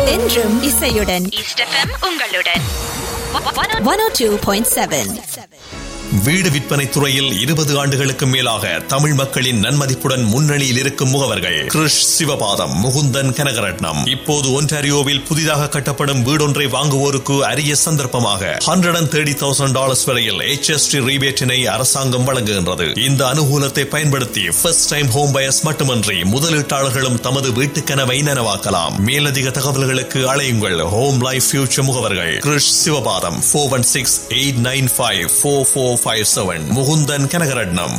என்றும் இசையுடன் east FM உங்களுடன் 102.7. வீடு விற்பனை துறையில் 20 ஆண்டுகளுக்கு மேலாக தமிழ் மக்களின் நன்மதிப்புடன் முன்னணியில் இருக்கும் முகவர்கள் கிருஷ் சிவபாதம், முகுந்தன் கனகரட்னம். இப்போது ஒன்டாரியோவில் புதிதாக கட்டப்படும் வீடொன்றை வாங்குவோருக்கு அரிய சந்தர்ப்பமாக $130,000 வரையில் HST ரீபேட்டினை அரசாங்கம் வழங்குகின்றது. இந்த அனுகூலத்தை பயன்படுத்தி ஃபர்ஸ்ட் டைம் ஹோம் பயர்ஸ் மட்டுமன்றி முதலீட்டாளர்களும் தமது வீட்டு கனவை நனவாக்கலாம். மேலதிக தகவல்களுக்கு அழையுங்கள். ஹோம் லைஃப் ஃபியூச்சர் முகவர்கள் கிருஷ் சிவபாதம் 416-895-4457. முகுந்தன் கனகரட்னம்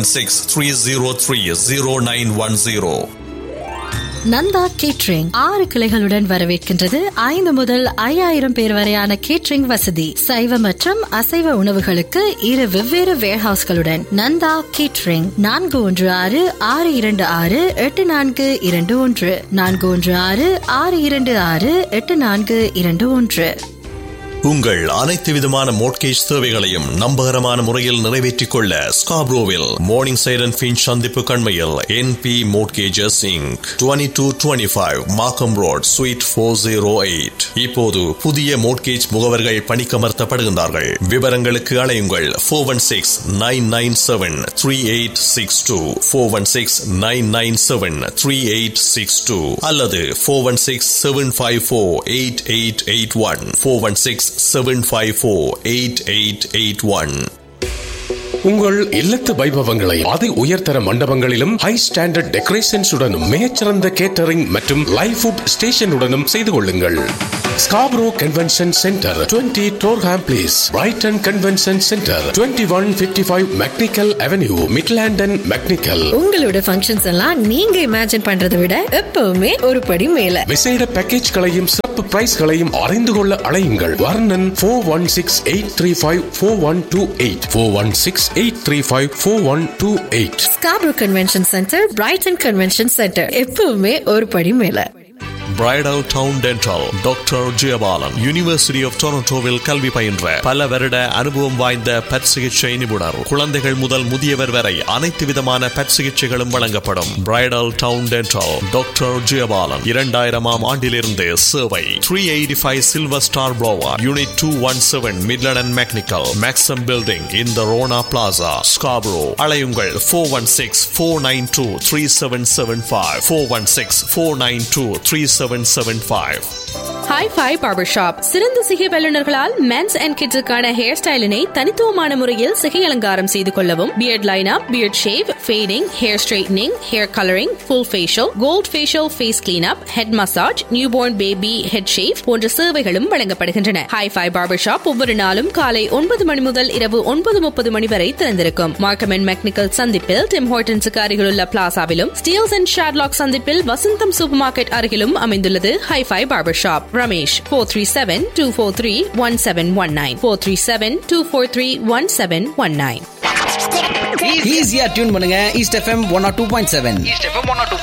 416-303-0910. நந்தா கேட்டரிங் 6 கிளைகளுடன் வரவேற்கின்றது. 5 முதல் 5000 பேர் வரையான கேட்டரிங் வசதி. சைவ மற்றும் அசைவ உணவுகளுக்கு 2 வெவ்வேறு வேர்ஹவுஸ்களுடன் நந்தா கேட்டரிங் 416-626-8421 416-626-8421. உங்கள் அனைத்து விதமான மோட்கேஜ் தேவைகளையும் நம்பகரமான முறையில் நிறைவேற்றிக் கொள்ள ஸ்காப்ரோவில் மார்னிங் சைட் அண்ட் ஃபின்ச் சந்திப்பு கண்மையில் NP Mortgages Inc. 2225 மார்க்கம் ரோட் ஸ்வீட் 408. இப்போது புதிய மோட்கேஜ் முகவர்கள் பணிக்கமர்த்தப்படுகின்றார்கள். விவரங்களுக்கு அழையுங்கள் 416-997-3862 416-997-3862 அல்லது 416-754-8881 416-754-8881. உங்கள் இல்லத்து வைபவங்களை அதி உயர்தர மண்டபங்களிலும் ஹை ஸ்டாண்டர்ட் டெக்கரேஷன்ஸ் உடனும் மிகச்சிறந்த கேட்டரிங் மற்றும் லைவ் ஃபுட் ஸ்டேஷனுடனும் செய்து கொள்ளுங்கள். Scarborough convention centre 20 Durham place, Brayton convention centre 2155 mechanical avenue, மிட்லாண்டன் mechanical. உங்களோட ஃபங்க்ஷன்ஸ் எல்லாம் நீங்க இமேஜின் பண்றதை விட எப்பவுமே ஒரு படி மேல. விசேட பேக்கேஜ்களையும் சிறப்பு பிரைஸ்களையும் அறிந்து கொள்ள அழையுங்கள். வர்ணன் 416-835-4128 416-835-4128. Scarborough convention centre, Brayton convention centre, எப்பவுமே ஒரு படி மேல. Bridal down dental doctor Jayabalan university of டொரண்டோவில் கல்வி பயின்ற பல வருட அனுபவம் வாய்ந்த பற் சிகிச்சை நிபுணர். குழந்தைகள் முதல் முதியவர் வரை அனைத்து விதமான பற் சிகிச்சைகளும் வழங்கப்படும். Bridal down dental doctor Jayabalan 2000ஆம் ஆண்டிலிருந்து சேவை. 385 silver star blower, unit 217, Midland and mechanical, மேக்ஸம் building in the Rona plaza, Scarborough. அழையுங்கள் 416-492-3775 416-492-3775. Hi-Fi Barbershop. சிறந்த சிகை வல்லுநர்களால் மென்ஸ் அண்ட் கிட்ஸுக்கான ஹேர் ஸ்டைலினை தனித்துவமான முறையில் சிகை அலங்காரம் செய்து கொள்ளவும், beard lineup, beard shave, fading, hair straightening, hair colouring, full facial, gold facial, face cleanup, head massage, newborn baby head shave போன்ற சேவைகளும் வழங்கப்படுகின்றன. Hi-Fi Barbershop ஒவ்வொரு நாளும் காலை 9 மணி முதல் இரவு 9:30 மணி வரை திறந்திருக்கும். மார்க்கம் அண்ட் மெக்னிக்கல் சந்திப்பில் டிம் ஹார்டன்ஸுக்கு அருகிலுள்ள பிளாசாவிலும், ஸ்டீல்ஸ் அண்ட் ஷாட்லாக் சந்திப்பில் வசந்தம் சூப்பர் மார்க்கெட் அருகிலும் அமைந்துள்ளது Hi-Fi Barbershop. Ramesh 437-243-1719 437-243-1719. ஈஸியா டியூன் பண்ணுங்க ஈஸ்ட் எஃப்எம் 102.7.